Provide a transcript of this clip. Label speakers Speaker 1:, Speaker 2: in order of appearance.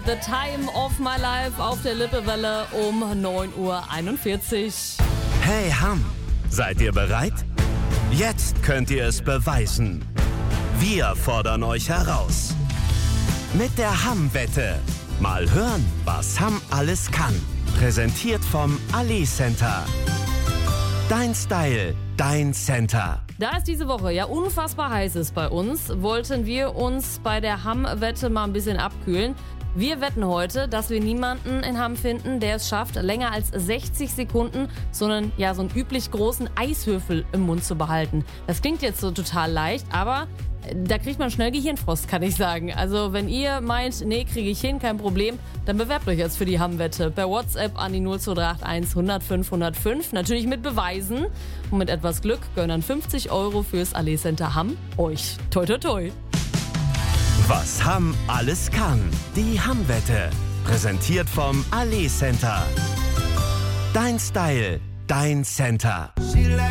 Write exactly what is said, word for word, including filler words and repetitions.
Speaker 1: The Time of My Life auf der Lippewelle um neun Uhr einundvierzig.
Speaker 2: Hey Hamm, seid ihr bereit? Jetzt könnt ihr es beweisen. Wir fordern euch heraus. Mit der Hamm-Wette. Mal hören, was Hamm alles kann. Präsentiert vom Ali Center. Dein Style, dein Center.
Speaker 1: Da es diese Woche ja unfassbar heiß ist bei uns, wollten wir uns bei der Hamm-Wette mal ein bisschen abkühlen. Wir wetten heute, dass wir niemanden in Hamm finden, der es schafft, länger als sechzig Sekunden so einen, ja, so einen üblich großen Eiswürfel im Mund zu behalten. Das klingt jetzt so total leicht, aber da kriegt man schnell Gehirnfrost, kann ich sagen. Also wenn ihr meint, nee, kriege ich hin, kein Problem, dann bewerbt euch jetzt für die Hamm-Wette. Per WhatsApp an die null zwei drei acht eins hundertfünf hundertfünf. Natürlich mit Beweisen. Und mit etwas Glück gönnen fünfzig Euro fürs Ali Center Hamm euch. Toi, toi, toi.
Speaker 2: Was Hamm alles kann. Die Hamm-Wette. Präsentiert vom Ali Center. Dein Style, dein Center.